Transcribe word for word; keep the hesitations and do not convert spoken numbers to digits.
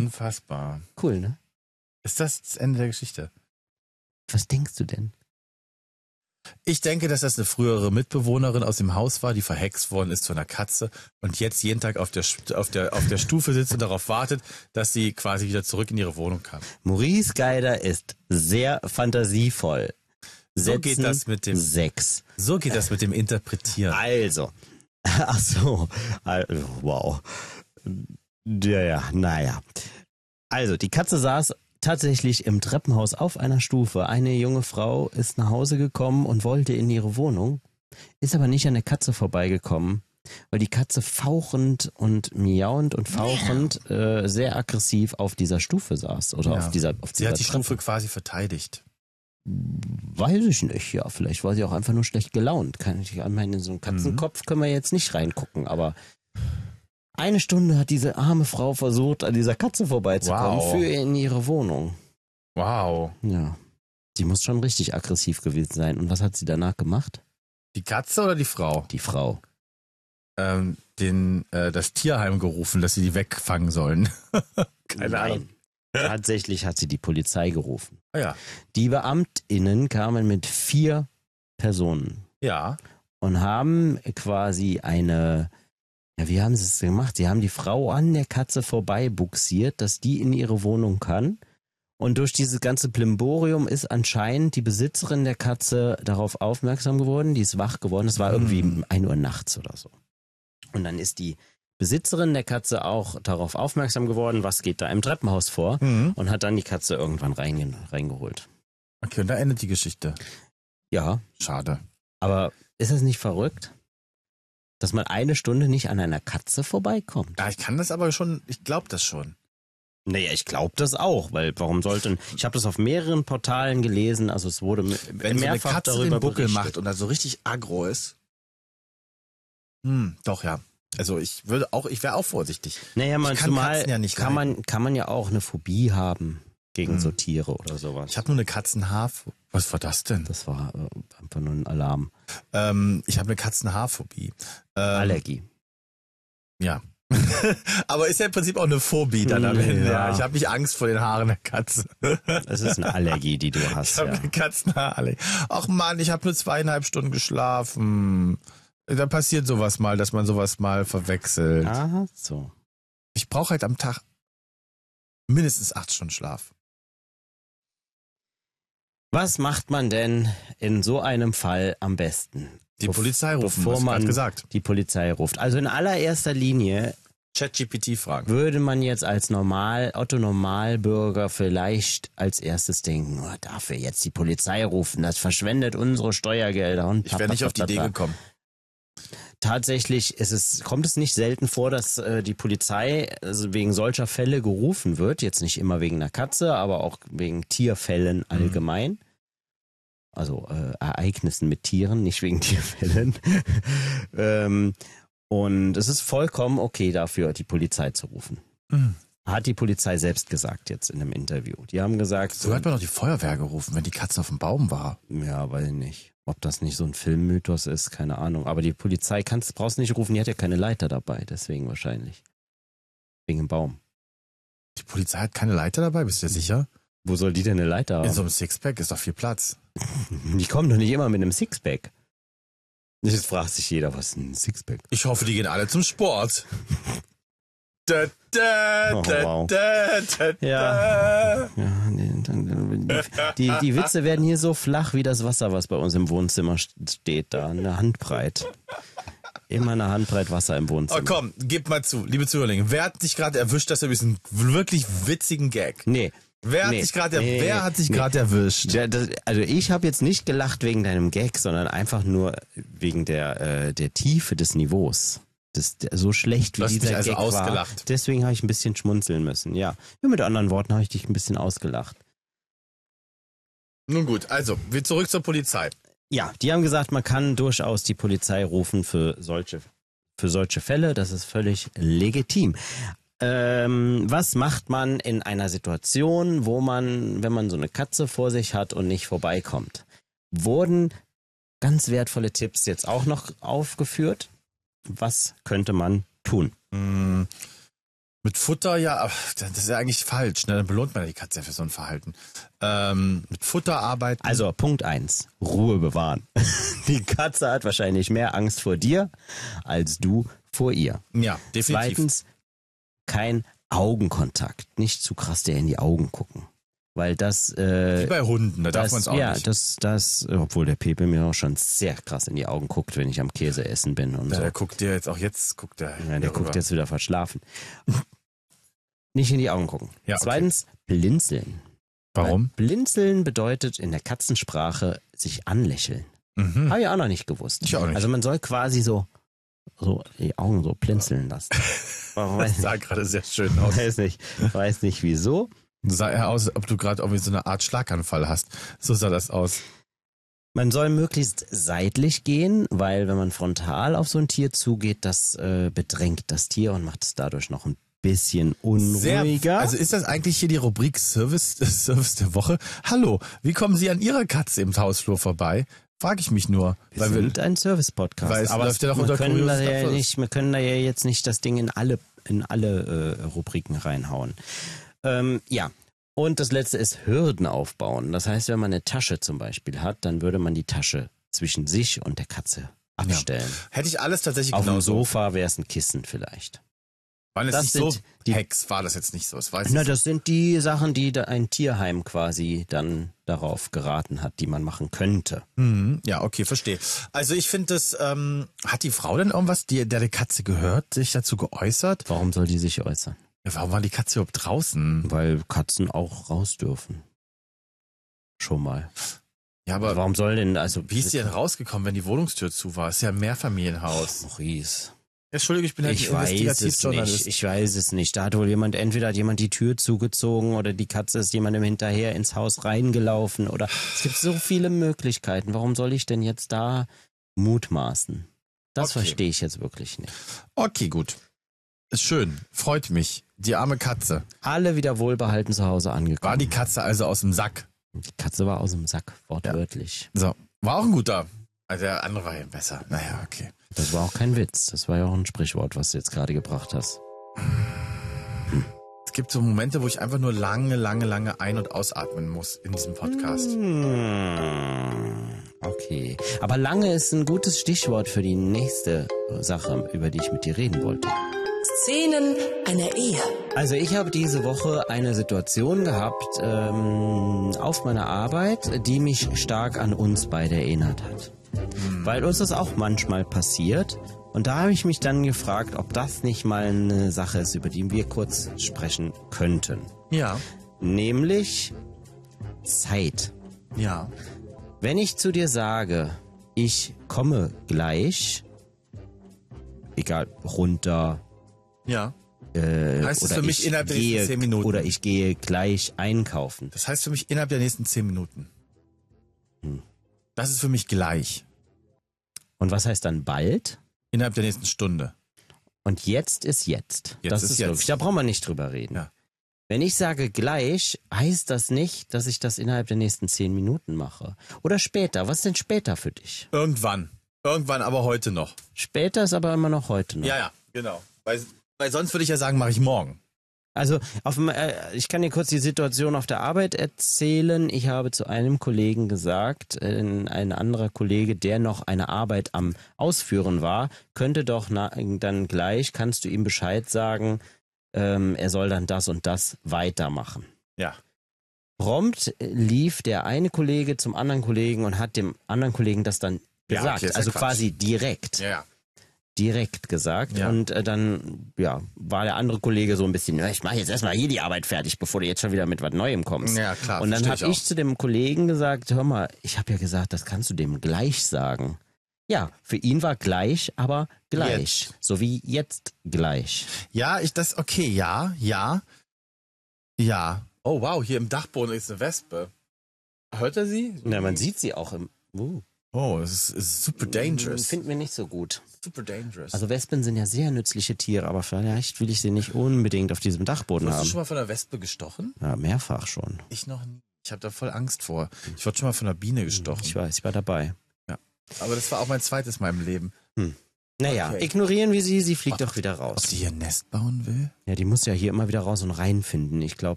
Unfassbar. Cool, ne? Ist das das Ende der Geschichte? Was denkst du denn? Ich denke, dass das eine frühere Mitbewohnerin aus dem Haus war, die verhext worden ist zu einer Katze und jetzt jeden Tag auf der, auf der, auf der Stufe sitzt und darauf wartet, dass sie quasi wieder zurück in ihre Wohnung kann. Maurice Geider ist sehr fantasievoll. So Setzen geht das mit dem sechs. So geht das mit dem Interpretieren. Also, ach so, also, wow. Ja, ja, naja. Also, die Katze saß tatsächlich im Treppenhaus auf einer Stufe. Eine junge Frau ist nach Hause gekommen und wollte in ihre Wohnung, ist aber nicht an der Katze vorbeigekommen, weil die Katze fauchend und miauend und fauchend äh, sehr aggressiv auf dieser Stufe saß. Oder Ja. auf dieser, auf Sie dieser hat die Treppe. Stufe quasi verteidigt. Weiß ich nicht, ja. Vielleicht war sie auch einfach nur schlecht gelaunt. Kann ich, ich meine, in so einen Katzenkopf können wir jetzt nicht reingucken, aber eine Stunde hat diese arme Frau versucht, an dieser Katze vorbeizukommen Wow. für in ihre Wohnung. Wow. Ja. Die muss schon richtig aggressiv gewesen sein. Und was hat sie danach gemacht? Die Katze oder die Frau? Die Frau. Ähm, den, äh, das Tierheim gerufen, dass sie die wegfangen sollen. Keine Nein. Ahnung. Tatsächlich hat sie die Polizei gerufen. Ah, ja. Die BeamtInnen kamen mit vier Personen Ja. und haben quasi eine, ja, wie haben sie es gemacht? Sie haben die Frau an der Katze vorbei buxiert, dass die in ihre Wohnung kann. Und durch dieses ganze Plimborium ist anscheinend die Besitzerin der Katze darauf aufmerksam geworden. Die ist wach geworden. Es war irgendwie Hm. ein Uhr nachts oder so. Und dann ist die Besitzerin der Katze auch darauf aufmerksam geworden, was geht da im Treppenhaus vor. Mhm. Und hat dann die Katze irgendwann reinge reingeholt. Okay, und da endet die Geschichte. Ja, Schade. aber ist es nicht verrückt, dass man eine Stunde nicht an einer Katze vorbeikommt? Ja, ich kann das aber schon, ich glaube das schon. Naja, ich glaube das auch, weil warum sollten, ich habe das auf mehreren Portalen gelesen, also es wurde m- Wenn so eine mehrfach Katze darüber den Buckel berichtet. macht und da so richtig aggro ist. Hm, doch, ja. Also ich würde auch, ich wäre auch vorsichtig. Naja, man, Ich kann zumal Katzen ja nicht kann, leiden. man, kann man ja auch eine Phobie haben gegen Hm. so Tiere oder sowas. Ich habe nur eine Katzenhaar. Was war das denn? Das war äh, einfach nur ein Alarm. Ähm, ich habe eine Katzenhaarphobie. Ähm, Allergie. Ja. Aber ist ja im Prinzip auch eine Phobie dann am Ja. Ende. Ja, ich habe nicht Angst vor den Haaren der Katze. Das ist eine Allergie, die du hast. Ich habe Ja. eine Katzenhaarallergie. Ach Mann, ich habe nur zweieinhalb Stunden geschlafen. Da passiert sowas mal, dass man sowas mal verwechselt. Aha, so. Ich brauche halt am Tag mindestens acht Stunden Schlaf. Was macht man denn in so einem Fall am besten? Die Bef- Polizei rufen, bevor hast du man gerade gesagt. die Polizei ruft. Also in allererster Linie ChatGPT fragen. würde man jetzt als normal, Otto-Normalbürger vielleicht als erstes denken, oh, darf er jetzt die Polizei rufen? Das verschwendet unsere Steuergelder. Und Ich wäre nicht auf die Idee papapapapa. gekommen. Tatsächlich ist es, kommt es nicht selten vor, dass äh, die Polizei also wegen solcher Fälle gerufen wird. Jetzt nicht immer wegen einer Katze, aber auch wegen Tierfällen allgemein. Also äh, Ereignissen mit Tieren, nicht wegen Tierfällen. ähm, und es ist vollkommen okay dafür, die Polizei zu rufen. Mhm. Hat die Polizei selbst gesagt jetzt in einem Interview. Die haben gesagt, So hat man doch die Feuerwehr gerufen, wenn die Katze auf dem Baum war. ja, weiß ich nicht. Ob das nicht so ein Filmmythos ist, keine Ahnung. Aber die Polizei kannst, brauchst nicht rufen, die hat ja keine Leiter dabei, deswegen wahrscheinlich. Wegen dem Baum. Die Polizei hat keine Leiter dabei, bist du dir sicher? Wo soll die denn eine Leiter In so haben? einem Sixpack ist doch viel Platz. Die kommen doch nicht immer mit einem Sixpack. Jetzt fragt sich jeder, was ist ein Sixpack? Ich hoffe, die gehen alle zum Sport. Da, da, Oh, da, wow. da, da, Ja. da. Ja, nee, dann- die, die Witze werden hier so flach wie das Wasser, was bei uns im Wohnzimmer steht, da, eine Handbreit. Immer eine Handbreit Wasser im Wohnzimmer. Oh komm, gib mal zu, liebe Zuhörer, wer hat dich gerade erwischt, dass du diesen wirklich witzigen Gag? Nee. Wer hat Nee. dich gerade Nee, wer hat dich nee. gerade erwischt? Ja, das, also ich habe jetzt nicht gelacht wegen deinem Gag, sondern einfach nur wegen der, äh, der Tiefe des Niveaus. Das, der, so schlecht wie Du hast dieser mich also Gag ausgelacht. war. Deswegen habe ich ein bisschen schmunzeln müssen, ja. ja. Mit anderen Worten habe ich dich ein bisschen ausgelacht. Nun gut, also, wir zurück zur Polizei. Ja, die haben gesagt, man kann durchaus die Polizei rufen für solche, für solche Fälle. Das ist völlig legitim. Ähm, was macht man in einer Situation, wo man, wenn man so eine Katze vor sich hat und nicht vorbeikommt? Wurden ganz wertvolle Tipps jetzt auch noch aufgeführt? Was könnte man tun? Hm, Mit Futter, ja, aber das ist ja eigentlich falsch. Ne? Dann belohnt man die Katze ja für so ein Verhalten. Ähm, mit Futter arbeiten. Also Punkt eins, Ruhe bewahren. Die Katze hat wahrscheinlich mehr Angst vor dir, als du vor ihr. Ja, definitiv. Zweitens, kein Augenkontakt. Nicht zu krass dir in die Augen gucken. Weil das... Äh, Wie bei Hunden, da darf das, man es auch ja, nicht. das, das, obwohl der Pepe mir auch schon sehr krass in die Augen guckt, wenn ich am Käse essen bin und Ja, so. der guckt dir jetzt auch jetzt, guckt der. Ja, der guckt jetzt wieder verschlafen. Nicht in die Augen gucken. Ja, okay. Zweitens, blinzeln. Warum? Weil blinzeln bedeutet in der Katzensprache sich anlächeln. Mhm. Habe ich auch noch nicht gewusst. Ich auch nicht. Also man soll quasi so, so die Augen so blinzeln lassen. Warum weiß Das sah gerade sehr schön aus. weiß nicht, weiß nicht wieso. Sah eher aus, ob du gerade irgendwie so eine Art Schlaganfall hast. So sah das aus. Man soll möglichst seitlich gehen, weil wenn man frontal auf so ein Tier zugeht, das äh, bedrängt das Tier und macht es dadurch noch ein bisschen unruhiger. Sehr, also ist das eigentlich hier die Rubrik Service, Service der Woche? Hallo, wie kommen Sie an Ihrer Katze im Hausflur vorbei? Frage ich mich nur. wir weil sind ein Service-Podcast. Weil es aber läuft ja doch wir, unter können da Kuriositas ja Plus. nicht, wir können da ja jetzt nicht das Ding in alle, in alle äh, Rubriken reinhauen. Ähm, ja. Und das letzte ist Hürden aufbauen. Das heißt, wenn man eine Tasche zum Beispiel hat, dann würde man die Tasche zwischen sich und der Katze abstellen. hätte ich alles tatsächlich Auf genau dem so. Sofa wäre es ein Kissen vielleicht. War das, das nicht so sind die- Hex, war das jetzt nicht so. Das weiß Na, ich. das sind die Sachen, die da ein Tierheim quasi dann darauf geraten hat, die man machen könnte. Mhm. Ja, okay, verstehe. Also ich finde das, ähm, hat die Frau denn irgendwas, die, der die Katze gehört, sich dazu geäußert? Warum soll die sich äußern? Ja, warum war die Katze überhaupt draußen? Weil Katzen auch raus dürfen. Schon mal. Ja, aber Warum soll denn, also... wie ist die denn rausgekommen, wenn die Wohnungstür zu war? Ist ja ein Mehrfamilienhaus. Maurice. Entschuldige, ich bin halt Ich ein weiß es Investigativjournalist. nicht. Ich weiß es nicht. Da hat wohl jemand, entweder hat jemand die Tür zugezogen oder die Katze ist jemandem hinterher ins Haus reingelaufen oder es gibt so viele Möglichkeiten. Warum soll ich denn jetzt da mutmaßen? Das Okay. verstehe ich jetzt wirklich nicht. Okay, gut. Ist schön. Freut mich. Die arme Katze. Alle wieder wohlbehalten zu Hause angekommen. War die Katze also aus dem Sack? Die Katze war aus dem Sack, wortwörtlich. So. War auch ein guter. Also der andere war ja besser. Naja, okay. Das war auch kein Witz. Das war ja auch ein Sprichwort, was du jetzt gerade gebracht hast. Es gibt so Momente, wo ich einfach nur lange, lange, lange ein- und ausatmen muss in diesem Podcast. Hm, okay. Aber lange ist ein gutes Stichwort für die nächste Sache, über die ich mit dir reden wollte. Szenen einer Ehe. Also ich habe diese Woche eine Situation gehabt ähm, auf meiner Arbeit, die mich stark an uns beide erinnert hat. Weil uns das auch manchmal passiert. Und da habe ich mich dann gefragt, ob das nicht mal eine Sache ist, über die wir kurz sprechen könnten. Ja. Nämlich Zeit. Ja. Wenn ich zu dir sage, ich komme gleich, egal, runter, Ja. äh, Heißt es oder für mich ich innerhalb der gehe, nächsten zehn Minuten? oder ich gehe gleich einkaufen. Das heißt für mich innerhalb der nächsten zehn Minuten. Hm. Das ist für mich gleich. Und was heißt dann bald? Innerhalb der nächsten Stunde. Und jetzt ist jetzt. Jetzt das ist ist jetzt. wirklich, da brauchen wir nicht drüber reden. Ja. Wenn ich sage gleich, heißt das nicht, dass ich das innerhalb der nächsten zehn Minuten mache. Oder später. Was ist denn später für dich? Irgendwann. Irgendwann, aber heute noch. Später ist aber immer noch heute noch. Ja, ja, genau. Weil, weil sonst würde ich ja sagen, mache ich morgen. Also auf dem, äh, ich kann dir kurz die Situation auf der Arbeit erzählen. Ich habe zu einem Kollegen gesagt, äh, ein anderer Kollege, der noch eine Arbeit am Ausführen war, könnte doch na, dann gleich, kannst du ihm Bescheid sagen, ähm, er soll dann das und das weitermachen. Ja. Prompt lief der eine Kollege zum anderen Kollegen und hat dem anderen Kollegen das dann Ja, gesagt. okay, ist ja Also Quatsch. quasi direkt. Ja, ja. direkt gesagt. Ja. Und äh, dann ja, war der andere Kollege so ein bisschen, ich mache jetzt erstmal hier die Arbeit fertig, bevor du jetzt schon wieder mit was Neuem kommst. Ja, klar, Und dann versteh habe ich ich zu dem Kollegen gesagt, hör mal, ich habe ja gesagt, das kannst du dem gleich sagen. Ja, für ihn war gleich, aber gleich. So wie jetzt gleich. Ja, ich das, okay, ja, ja, ja. Oh wow, hier im Dachboden ist eine Wespe. Hört er sie? Na, man sieht sie auch im... Uh, Oh, das ist, ist super dangerous. finden wir nicht so gut. Super dangerous. Also Wespen sind ja sehr nützliche Tiere, aber vielleicht will ich sie nicht unbedingt auf diesem Dachboden Wurdest du haben. schon mal von einer Wespe gestochen? Ja, mehrfach schon. Ich noch nie. Ich habe da voll Angst vor. Ich wurde schon mal von einer Biene gestochen. Ich weiß, ich war dabei. Aber das war auch mein zweites Mal im Leben. Hm. Naja, Okay. ignorieren wir sie, sie fliegt doch wieder raus. Ob sie hier ein Nest bauen will? Ja, die muss ja hier immer wieder raus und reinfinden. Ich glaube,